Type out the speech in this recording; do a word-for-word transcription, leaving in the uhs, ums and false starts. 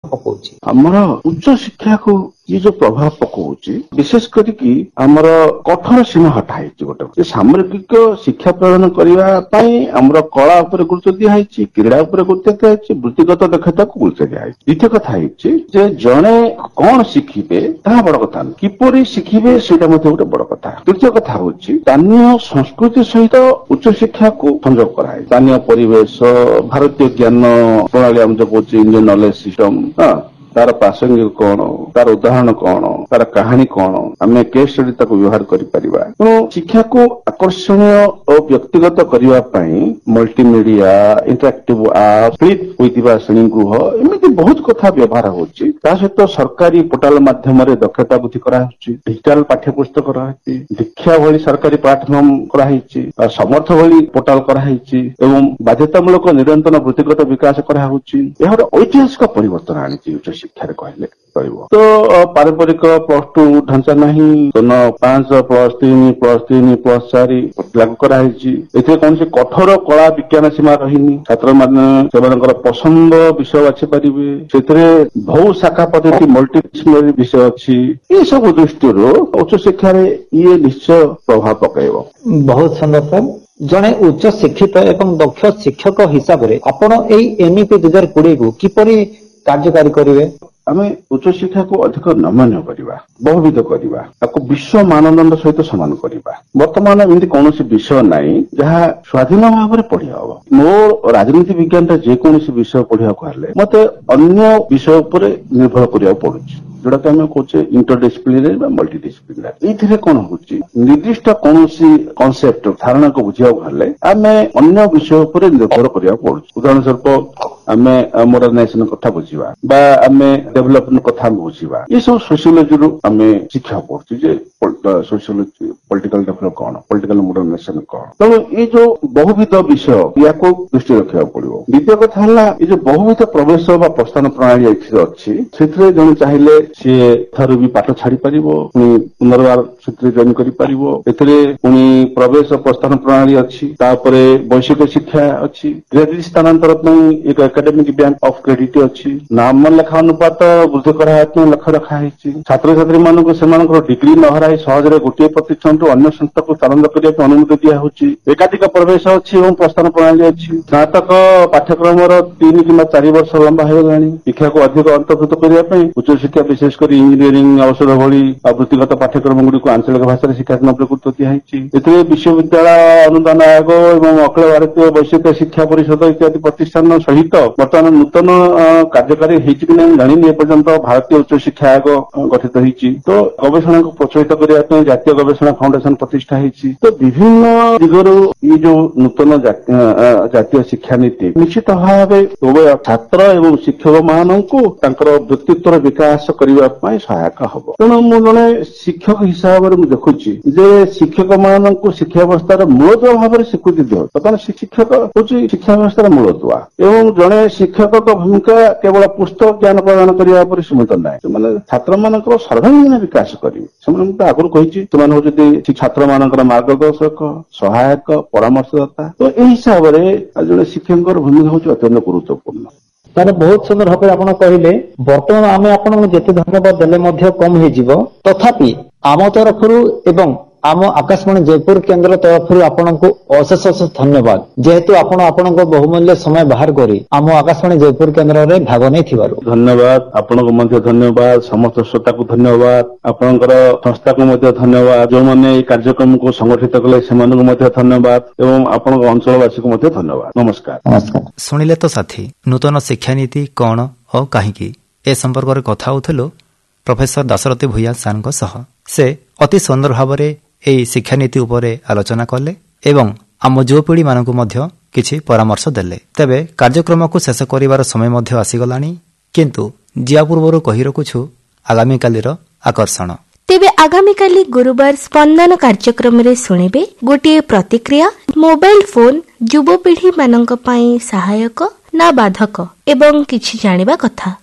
ପକଉଛି? ଆମର ଉଚ୍ଚ ଶିକ୍ଷାକୁ ये जो प्रभाव पकाउछि विशेष करिकी हमर कठोर सीमा हटा है गोटे जे सामरिक शिक्षा प्रदान करबा पई हमर कला ऊपर गुरुत्व दिया है, क्रीड़ा ऊपर गुरुत्व दिया है, वृत्तिगत दक्षता को गुरुत्व दिया है। द्वितीय कथा है जे जणे कोन शिखिबे ता बड़ कथा न किपरि शिखिबे सेटा मध्ये गोटे बड़ कथा। तृतीय कथा होछि स्थानीय संस्कृति सहित उच्च शिक्षा को संयोग करा है। स्थानीय परिवेश भारतीय ज्ञान प्रणाली हम जो कहछि इंडियन नॉलेज सिस्टम तार प्रासंगिक कौन तार उदाहरण कौन तार कहानी कौन आम केस स्टडी ताको व्यवहार करि परिबा। तेणु शिक्षा को आकर्षणीय और व्यक्तिगत करने मल्टीमीडिया इंटरएक्टिव ऐप फ्लिप होइतिबा श्रेणी गृह एमती बहुत कथा व्यवहार होछि। ता सहित सरकारी पोर्टाल माध्यम दक्षता वृद्धि करा होछि, डिजिटल पाठ्यपुस्तक करा होछि, दीक्षा भली सरकारी प्लाटफॉर्म करा होछि, समर्थ भली पोर्टाल करा होछि एवं बाध्यतामूलक निरंतर वृत्तिगत विकास करा होछि। एहर ऐतिहासिक परिवर्तन आनिछि उच्च शिक्षा कहले चलिबो। तो पारंपरिक प्लस टू ढांचा नहीं न पांच प्लस तीन प्लस तीन प्लस चार लागू कराई। एथे कौन से कठोर कला विज्ञान सीमा रहीनी। छात्र माने सेमानकर पसंद विषय बाछि परिबे। सेतरे बहु शाखा पद्धति मल्टीडिसिप्लिनरी विषय अछि। ए सब दृष्टि उच्च शिक्षा रे ये निश्चय प्रभाव पकाइबो। बहुत सुंदर सर। जने उच्च शिक्षित एवं दक्ष शिक्षक हिसाब रे आपण एई एमईपी दो हज़ार बीस को किपरि कार्यकारी करिवे? आमे उच्च शिक्षा को अधिक नमनीय करवा, बहुविध करवा, ताको विश्व मानदंड सहित समान करवा। वर्तमान एमती कौन विषय नाई जहाँ स्वाधीन भाव में पढ़ी हम। मो राजनीति विज्ञान जेकोसी विषय पढ़ा हेले मत अन्य विषय उपर निर्भर करा पड़ुଛି, जोटा कि आम कहे इंटरडिसिप्लिनरी मल्टीडिसिप्लिनरी। ये कौन हो निर्दिष्ट कौन कनसेप्ट धारणा को बुझा हेले आम अन्य विषय उपर निर्भर करा पड़ुଛି। उदाहरण स्वरूप आम मॉडर्नाइजेशन कथा बुझा बा आम डेवलपमेंट कथा बुझा, ये सब सोशियोलॉजी रु आम शिक्षा पढ़ुଛୁ जे सोशियोलॉजी पॉलिटिकल डेवलप कौन पॉलिटिकल मॉडर्नाइजेशन कौन। तेणु ये जो बहुविध विषय या दृष्टि रखा पड़ो। द्वितीय कथा है ये जो बहुविध प्रवेश व प्रस्थान प्रणाली अच्छी से जन चाहिए सी थर भी पाठ छाड़ी पार पुनर्बार से जॉइन कर पुणी प्रवेश प्रस्थान प्रणाली अच्छी वैश्विक शिक्षा अच्छी क्रेडिट स्थानांतर एक एकेडमिक बैंक ऑफ क्रेडिट अच्छी नाम लेखा अनुपात वृद्धि कराया लक्ष्य रखाई। छात्र छात्री मानक से डिग्री न हराई सहजरे गोटे प्रतिष्ठान अन्य संस्था को स्थानांतर करने अनुमति दिया एकाधिक प्रवेश अच्छी और प्रस्थान प्रणाली अच्छी। स्नातक पाठ्यक्रम तीन कि चार वर्ष लंबा होगा शिक्षा को अधिक अंतर्भुक्त करने उच्च शिक्षा विशेषकर इंजीनियरिंग औषध भली वृत्तिगत पाठ्यक्रम गुड़िक आंचलिक भाषा शिक्षा गुरुत्व दिखाई। विश्वविद्यालय अनुदान आयोग और अखिल भारतीय वैश्विक शिक्षा परिषद इत्यादि प्रतिष्ठान सहित बर्तमान नूतन कार्यकारी होनी जानी एपर्यंत भारतीय उच्च शिक्षा आयोग गठित होती। तो गवेषणा को प्रोत्साहित करने जातीय गवेषणा फाउंडेशन प्रतिष्ठा होती। तो विभिन्न दिगरू ये जो नूतन जातीय शिक्षा नीति निश्चित भाव उभय छात्र एवं शिक्षक मानक व्यक्तित्व विकास करने सहायक हम। तेणु मु जड़े शिक्षक हिसाब से देखुची जे शिक्षक मानक शिक्षा व्यवस्था मूलदुआ भाव में स्वीकृति दियो। बर्तमान शिक्षक हूँ शिक्षा व्यवस्था मूलदुआ एवं जड़े शिक्षक भूमिका केवल पुस्तक ज्ञान प्रदान करने सीमित ना से छात्र मान सर्वांगीन विकास करेंगे। आगुरी कही छात्र मान मार्गदर्शक सहायक परामर्शदाता। तो यही हिसाब से जड़े शिक्षक भूमिका हूँ अत्यंत गुरुत्वपूर्ण। तार बहुत सुंदर भाव आपड़ कहले बर्तमान आम आपको जिते धन्यवाद देले कम हो तथापि आम तरफ एवं आम आकाशवाणी जयपुर केन्द्र तरफ आपको अशेष अशेष धन्यवाद जेहेतु आपण आपण बहुमूल्य समय बाहर करी आम आकाशवाणी जयपुर केन्द्र में भाग नहीं थिबारु। धन्यवाद आपनको मध्य धन्यवाद समस्त श्रोता को धन्यवाद आपणकर संस्था को मध्य धन्यवाद जो मैंने ये कार्यक्रम को संगठित कले से मध्य धन्यवाद एवं आपण अंचलवासी को मध्य धन्यवाद। नमस्कार। नमस्कार। सुनिले तो साथी नूतन शिक्षा नीति कौन और कहीं ए संपर्क में कथा होथलो प्रोफेसर दाशरथी भूया सार सह से अति सुंदर भाव एई शिक्षा नीति उपरे आलोचना कले एवं आम युवपीढ़ी मानक मध्य किछि परामर्श देले। तेबे कार्यक्रम को शेष करिवार समय मध्य आसीगलानी किंतु जिया पूर्व कहि रखुछु आगामी कालीर आकर्षण। तेबे आगामी काली गुरुवार स्पंदन कार्यक्रम रे सुनिबे गोटे प्रतिक्रिया मोबाइल फोन युवपीढ़ी मानक पई सहायक ना बाधक एवं किछि जानिबा कथा।